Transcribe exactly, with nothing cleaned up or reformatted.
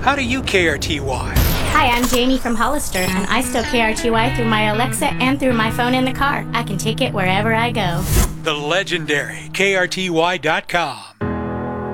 How do you K R T Y? Hi, I'm Janie from Hollister, and I still K R T Y through my Alexa and through my phone in the car. I can take it wherever I go. The legendary K R T Y dot com.